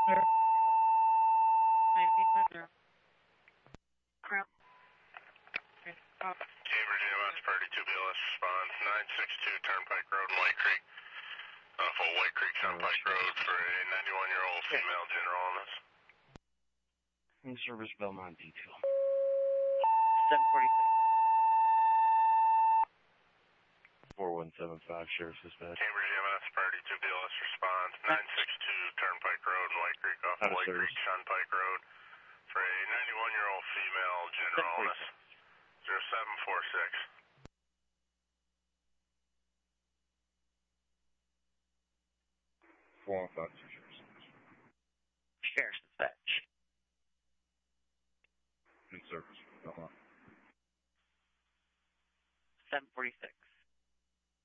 Sir. 1910. Crap. Cambridge EMS, Party 2 BLS, respond. 962 Turnpike Road, White Creek. For White Creek, Turnpike Road for a 91-year-old female general on this. In service, Belmont detail. 746. 4175, Sheriff's Dispatch. Cambridge EMS, Party 2 BLS, respond. 962 Turnpike Road, White Creek, off White Creek, Turnpike Road for a 91-year-old female general on this. 0746. Sheriff's Dispatch. In service, Belmont. 746.